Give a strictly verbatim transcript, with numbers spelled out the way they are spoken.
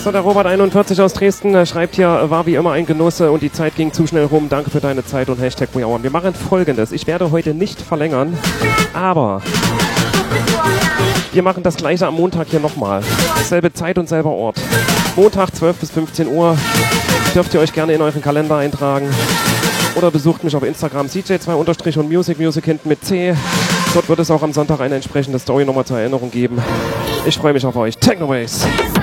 So, der Robert einundvierzig aus Dresden äh, schreibt hier, war wie immer ein Genuss und die Zeit ging zu schnell rum. Danke für deine Zeit und Hashtag WeHour. Wir machen Folgendes. Ich werde heute nicht verlängern, aber wir machen das gleiche am Montag hier nochmal. Selbe Zeit und selber Ort. Montag zwölf bis fünfzehn Uhr. Dürft ihr euch gerne in euren Kalender eintragen. Oder besucht mich auf Instagram C J zwei unterstrich und Music, Music hinten mit C. Dort wird es auch am Sonntag eine entsprechende Story nochmal zur Erinnerung geben. Ich freue mich auf euch. Technoways.